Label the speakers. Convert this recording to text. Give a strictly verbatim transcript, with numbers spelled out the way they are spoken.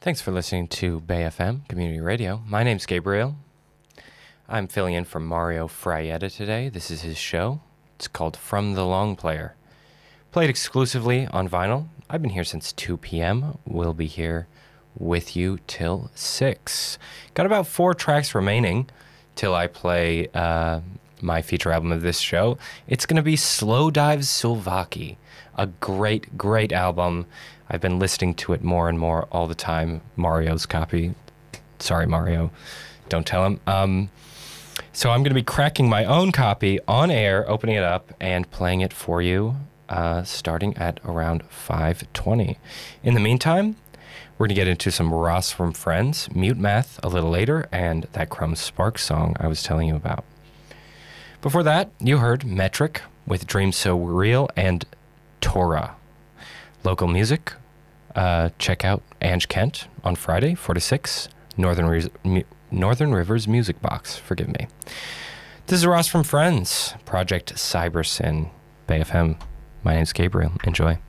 Speaker 1: Thanks for listening to Bay F M Community Radio. My name's Gabriel. I'm filling in for Mario Fraietta today. This is his show. It's called From the Long Player. Played exclusively on vinyl. I've been here since two p.m. We'll be here with you till six. Got about four tracks remaining till I play uh, my feature album of this show. It's going to be Slowdive Souvlaki, a great, great album. I've been listening to it more and more all the time. Mario's copy. Sorry, Mario. Don't tell him. Um, so I'm going to be cracking my own copy on air, opening it up, and playing it for you, uh, starting at around five twenty. In the meantime, we're going to get into some Ross from Friends, Mute Math a little later, and that Chrome Sparks song I was telling you about. Before that, you heard Metric with Dreams So Real and Torah. Local music, uh, check out Ange Kent on Friday, four to six, Northern, Re- Mu- Northern Rivers Music Box, forgive me. This is Ross from Friends, Project Cybersyn, Bay F M. My name's Gabriel. Enjoy.